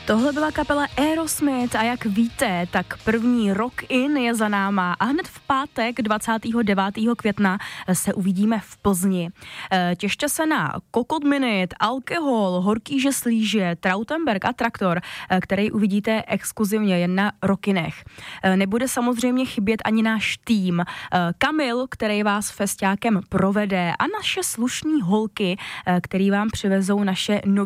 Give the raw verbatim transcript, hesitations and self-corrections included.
Tohle byla kapela Aerosmith a jak víte, tak první Rock In je za náma a hned v pátek dvacátého devátého května se uvidíme v Plzni. Těšte se na Kokot Minute, Alkohol, Horký slíže, Trautenberg a Traktor, který uvidíte exkluzivně jen na Rockinech. Nebude samozřejmě chybět ani náš tým. Kamil, který vás festiákem provede, a naše slušní holky, který vám přivezou naše nový